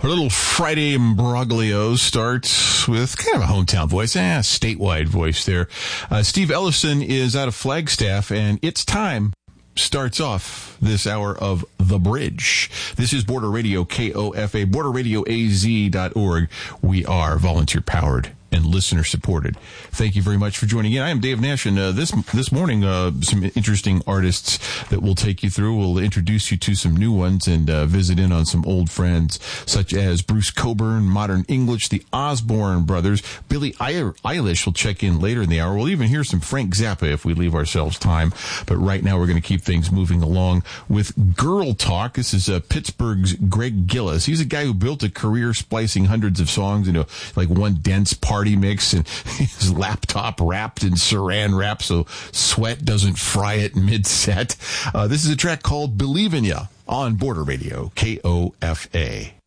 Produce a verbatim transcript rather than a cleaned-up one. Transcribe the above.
Our little Friday imbroglio starts with kind of a hometown voice, eh, statewide voice there. Uh, Steve Ellison is out of Flagstaff, and It's Time starts off this hour of The Bridge. This is Border Radio K O F A, border radio a z dot org. We are volunteer-powered and listener-supported. Thank you very much for joining in. I am Dave Nash, and uh, this this morning, uh, some interesting artists that we'll take you through. We'll introduce you to some new ones and uh, visit in on some old friends, such as Bruce Cockburn, Modern English, the Osborne Brothers. Billie Eilish will check in later in the hour. We'll even hear some Frank Zappa if we leave ourselves time. But right now, we're going to keep things moving along with Girl Talk. This is uh, Pittsburgh's Greg Gillis. He's a guy who built a career splicing hundreds of songs into like one dense party mix, and his laptop wrapped in saran wrap so sweat doesn't fry it mid-set. Uh, this is a track called Believe in Ya on Border Radio K O F A.